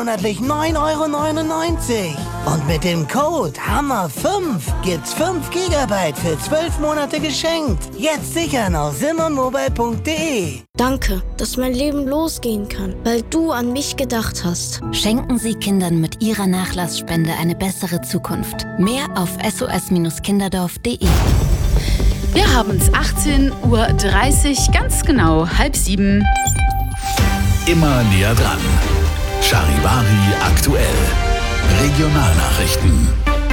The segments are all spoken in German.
monatlich 9,99 €. Und mit dem Code HAMMER5 gibt's 5 GB für 12 Monate geschenkt. Jetzt sichern auf simonmobile.de. Danke, dass mein Leben losgehen kann, weil du an mich gedacht hast. Schenken Sie Kindern mit Ihrer Nachlassspende eine bessere Zukunft. Mehr auf sos-kinderdorf.de. Wir haben es 18:30 Uhr, ganz genau 6:30. Immer näher dran. Charivari aktuell. Regionalnachrichten.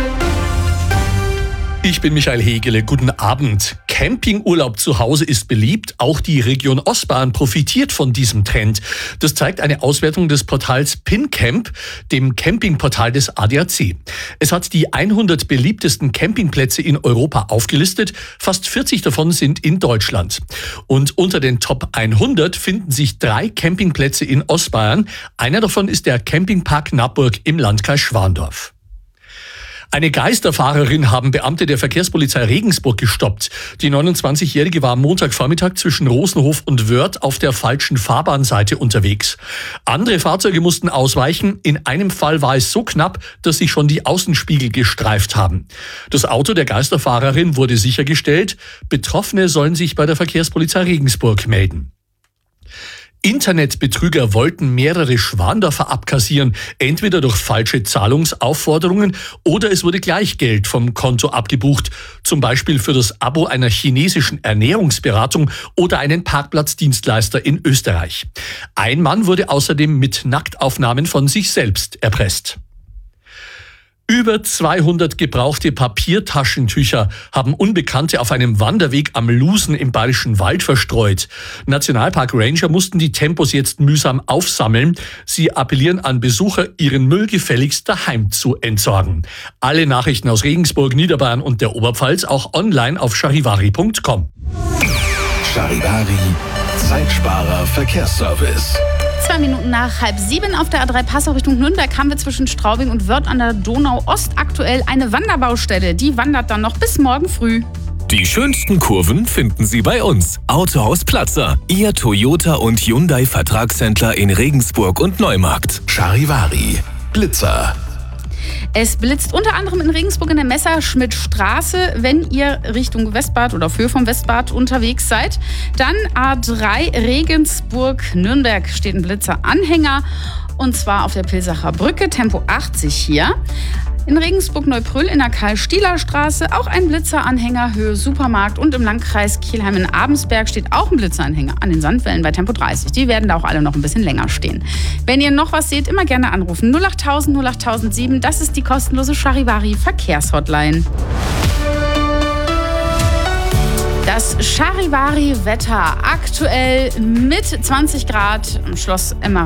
Ich bin Michael Hegele, guten Abend. Campingurlaub zu Hause ist beliebt, auch die Region Ostbahn profitiert von diesem Trend. Das zeigt eine Auswertung des Portals PinCamp, dem Campingportal des ADAC. Es hat die 100 beliebtesten Campingplätze in Europa aufgelistet, fast 40 davon sind in Deutschland. Und unter den Top 100 finden sich 3 Campingplätze in Ostbayern. Einer davon ist der Campingpark Nappburg im Landkreis Schwandorf. Eine Geisterfahrerin haben Beamte der Verkehrspolizei Regensburg gestoppt. Die 29-Jährige war am Montagvormittag zwischen Rosenhof und Wörth auf der falschen Fahrbahnseite unterwegs. Andere Fahrzeuge mussten ausweichen. In einem Fall war es so knapp, dass sich schon die Außenspiegel gestreift haben. Das Auto der Geisterfahrerin wurde sichergestellt. Betroffene sollen sich bei der Verkehrspolizei Regensburg melden. Internetbetrüger wollten mehrere Schwandorfer abkassieren, entweder durch falsche Zahlungsaufforderungen oder es wurde gleich Geld vom Konto abgebucht, zum Beispiel für das Abo einer chinesischen Ernährungsberatung oder einen Parkplatzdienstleister in Österreich. Ein Mann wurde außerdem mit Nacktaufnahmen von sich selbst erpresst. Über 200 gebrauchte Papiertaschentücher haben Unbekannte auf einem Wanderweg am Lusen im Bayerischen Wald verstreut. Nationalpark Ranger mussten die Tempos jetzt mühsam aufsammeln. Sie appellieren an Besucher, ihren Müll gefälligst daheim zu entsorgen. Alle Nachrichten aus Regensburg, Niederbayern und der Oberpfalz auch online auf charivari.com. Charivari, Zeitsparer Verkehrsservice. 2 Minuten nach 6:30 auf der A3 Passau Richtung Nürnberg haben wir zwischen Straubing und Wörth an der Donau Ost aktuell eine Wanderbaustelle. Die wandert dann noch bis morgen früh. Die schönsten Kurven finden Sie bei uns. Autohaus Platzer, Ihr Toyota und Hyundai Vertragshändler in Regensburg und Neumarkt. Charivari, Blitzer. Es blitzt unter anderem in Regensburg in der Messerschmittstraße. Wenn ihr Richtung Westbad oder für vom Westbad unterwegs seid, dann A3 Regensburg-Nürnberg steht ein Blitzer-Anhänger. Und zwar auf der Pilsacher Brücke, Tempo 80 hier. In Regensburg-Neubrüll in der Karl-Stieler-Straße auch ein Blitzeranhänger, Höhe Supermarkt. Und im Landkreis Kelheim in Abensberg steht auch ein Blitzeranhänger an den Sandwellen bei Tempo 30. Die werden da auch alle noch ein bisschen länger stehen. Wenn ihr noch was seht, immer gerne anrufen. 08000 08007, das ist die kostenlose Charivari Verkehrshotline. Das Charivari-Wetter aktuell mit 20 Grad am Schloss Emma.